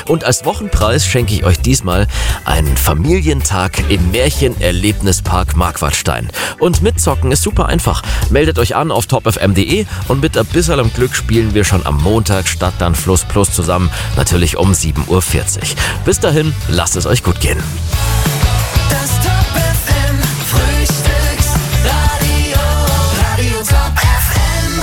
Und als Wochenpreis schenke ich euch diesmal einen Familientag im Märchenerlebnispark Marquardstein. Und mitzocken ist super einfach. Meldet euch an auf topfm.de und mit ein bisschen Glück spielen wir schon am Montag Stadt dann Fluss Plus zusammen, natürlich um 7.40 Uhr. Bis dahin, lasst es euch gut gehen. Das Top FM Frühstücksradio, Radio Top FM.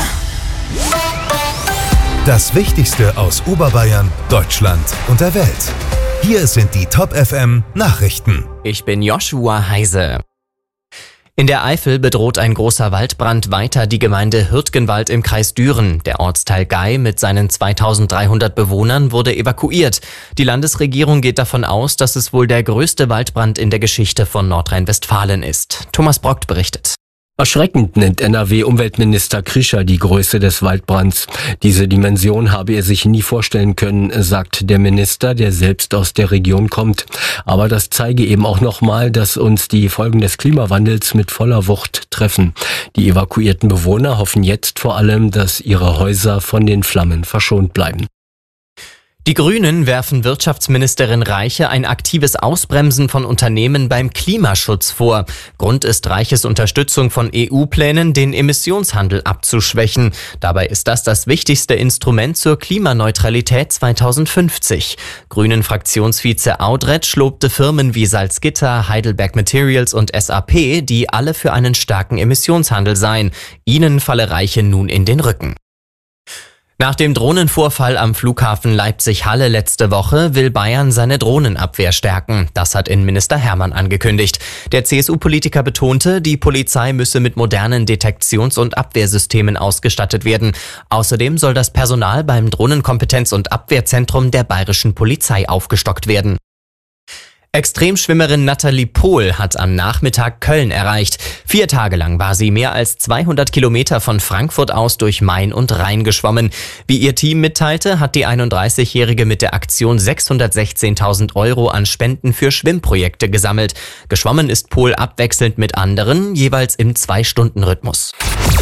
Das Wichtigste aus Oberbayern, Deutschland und der Welt. Hier sind die Top FM Nachrichten. Ich bin Joshua Heise. In der Eifel bedroht ein großer Waldbrand weiter die Gemeinde Hürtgenwald im Kreis Düren. Der Ortsteil Gei mit seinen 2300 Bewohnern wurde evakuiert. Die Landesregierung geht davon aus, dass es wohl der größte Waldbrand in der Geschichte von Nordrhein-Westfalen ist. Thomas Brockt berichtet. Erschreckend nennt NRW-Umweltminister Krischer die Größe des Waldbrands. Diese Dimension habe er sich nie vorstellen können, sagt der Minister, der selbst aus der Region kommt. Aber das zeige eben auch nochmal, dass uns die Folgen des Klimawandels mit voller Wucht treffen. Die evakuierten Bewohner hoffen jetzt vor allem, dass ihre Häuser von den Flammen verschont bleiben. Die Grünen werfen Wirtschaftsministerin Reiche ein aktives Ausbremsen von Unternehmen beim Klimaschutz vor. Grund ist Reiches Unterstützung von EU-Plänen, den Emissionshandel abzuschwächen. Dabei ist das wichtigste Instrument zur Klimaneutralität 2050. Grünen-Fraktionsvize Audretsch lobte Firmen wie Salzgitter, Heidelberg Materials und SAP, die alle für einen starken Emissionshandel seien. Ihnen falle Reiche nun in den Rücken. Nach dem Drohnenvorfall am Flughafen Leipzig-Halle letzte Woche will Bayern seine Drohnenabwehr stärken. Das hat Innenminister Hermann angekündigt. Der CSU-Politiker betonte, die Polizei müsse mit modernen Detektions- und Abwehrsystemen ausgestattet werden. Außerdem soll das Personal beim Drohnenkompetenz- und Abwehrzentrum der Bayerischen Polizei aufgestockt werden. Extremschwimmerin Nathalie Pohl hat am Nachmittag Köln erreicht. 4 Tage lang war sie mehr als 200 Kilometer von Frankfurt aus durch Main und Rhein geschwommen. Wie ihr Team mitteilte, hat die 31-Jährige mit der Aktion 616.000 € an Spenden für Schwimmprojekte gesammelt. Geschwommen ist Pohl abwechselnd mit anderen, jeweils im 2-Stunden-Rhythmus.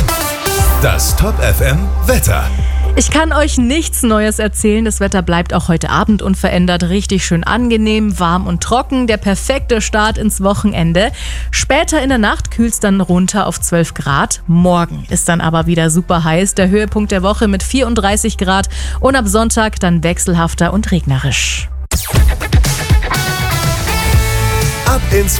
Das Top FM Wetter. Ich kann euch nichts Neues erzählen. Das Wetter bleibt auch heute Abend unverändert. Richtig schön angenehm, warm und trocken. Der perfekte Start ins Wochenende. Später in der Nacht kühlt es dann runter auf 12 Grad. Morgen ist dann aber wieder super heiß. Der Höhepunkt der Woche mit 34 Grad. Und ab Sonntag dann wechselhafter und regnerisch. Ab ins